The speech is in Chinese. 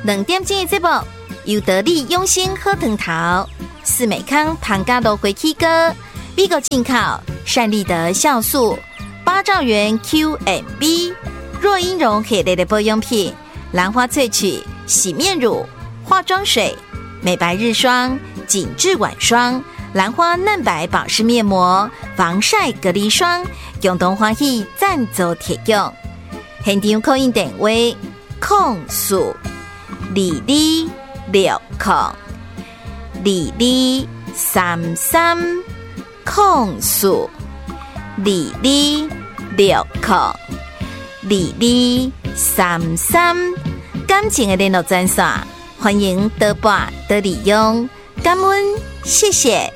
2点钟的节目，由得力用心喝藤桃、四美康庞家乐回起哥、美国进口善利德酵素、8兆元 QMB、若英绒系列的保养品、兰花萃取洗面乳、化妆水、美白日霜、紧致晚霜、兰花嫩白保湿面膜、防晒隔离霜，共同欢喜赞助提供。现场扣印电话：0422602230，223030。感情的联络专线，欢迎多拨多利用，感恩，谢谢。